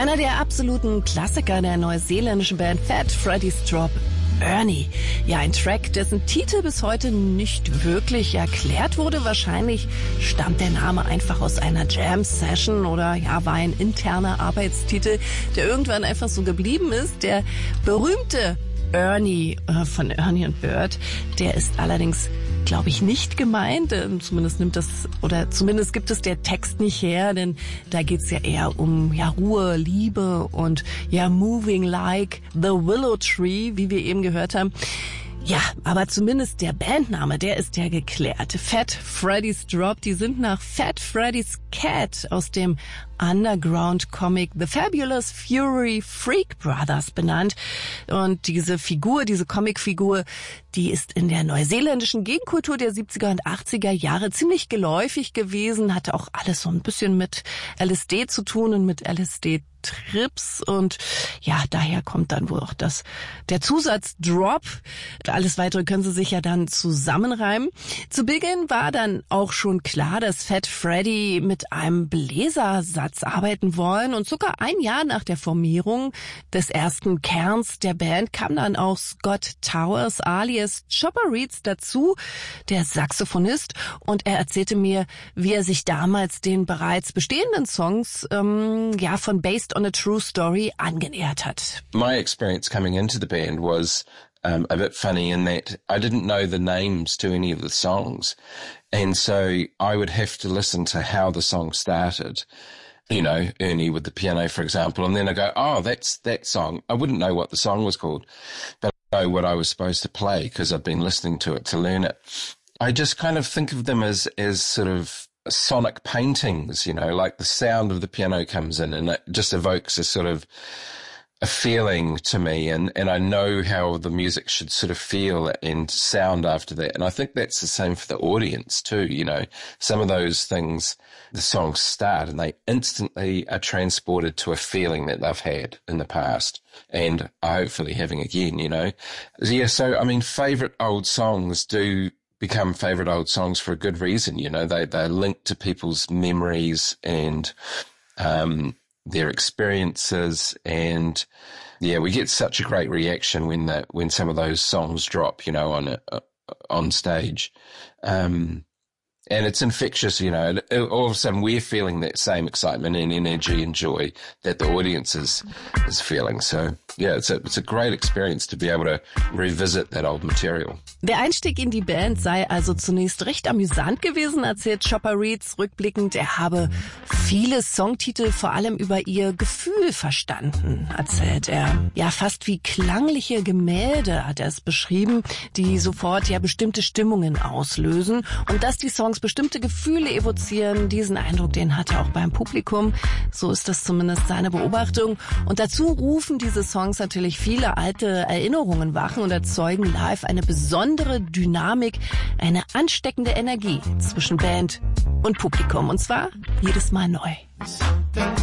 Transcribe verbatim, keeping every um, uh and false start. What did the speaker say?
Einer der absoluten Klassiker der neuseeländischen Band Fat Freddy's Drop, Ernie. Ja, ein Track, dessen Titel bis heute nicht wirklich erklärt wurde. Wahrscheinlich stammt der Name einfach aus einer Jam-Session oder ja, war ein interner Arbeitstitel, der irgendwann einfach so geblieben ist. Der berühmte Ernie äh, von Ernie und Bert, der ist allerdings, glaube ich, nicht gemeint. Ähm, zumindest nimmt das, oder zumindest gibt es der Text nicht her, denn da geht's ja eher um ja Ruhe, Liebe und ja moving like the willow tree, wie wir eben gehört haben. Ja, aber zumindest der Bandname, der ist ja geklärt. Fat Freddy's Drop, die sind nach Fat Freddy's Cat aus dem Underground-Comic The Fabulous Fury Freak Brothers benannt. Und diese Figur, diese Comicfigur, die ist in der neuseeländischen Gegenkultur der siebziger und achtziger Jahre ziemlich geläufig gewesen, hatte auch alles so ein bisschen mit L S D zu tun und mit L S D Trips und ja, daher kommt dann wohl auch das, der Zusatz Drop. Alles Weitere können Sie sich ja dann zusammenreimen. Zu Beginn war dann auch schon klar, dass Fat Freddy mit einem Bläsersatz arbeiten wollen und sogar ein Jahr nach der Formierung des ersten Kerns der Band kam dann auch Scott Towers alias Chopper Reeds dazu, der Saxophonist, und er erzählte mir, wie er sich damals den bereits bestehenden Songs ähm, ja von Based on a True Story angenähert hat. My experience coming into the band was um, a bit funny in that I didn't know the names to any of the songs, and so I would have to listen to how the song started. You know, Ernie with the piano, for example, and then I go, oh, that's that song. I wouldn't know what the song was called, but I know what I was supposed to play because I've been listening to it to learn it. I just kind of think of them as as sort of sonic paintings, you know, like the sound of the piano comes in and it just evokes a sort of a feeling to me, and, and I know how the music should sort of feel and sound after that. And I think that's the same for the audience too, you know. Some of those things, the songs start and they instantly are transported to a feeling that they've had in the past and are hopefully having again, you know. Yeah, so, I mean, favourite old songs do become favourite old songs for a good reason, you know. They, they're linked to people's memories and um their experiences, and yeah, we get such a great reaction when that when some of those songs drop, you know, on a, on stage, um, and it's infectious, you know. All of a sudden, we're feeling that same excitement and energy and joy that the audience is is feeling. So yeah, it's a it's a great experience to be able to revisit that old material. Der Einstieg in die Band sei also zunächst recht amüsant gewesen, erzählt Chopper Reeds rückblickend. Er habe viele Songtitel vor allem über ihr Gefühl verstanden, erzählt er. Ja, fast wie klangliche Gemälde hat er es beschrieben, die sofort ja bestimmte Stimmungen auslösen. Und dass die Songs bestimmte Gefühle evozieren, diesen Eindruck, den hat er auch beim Publikum. So ist das zumindest seine Beobachtung. Und dazu rufen diese Songs natürlich viele alte Erinnerungen wachen und erzeugen live eine besondere Dynamik, eine ansteckende Energie zwischen Band und Publikum. Und zwar jedes Mal neu.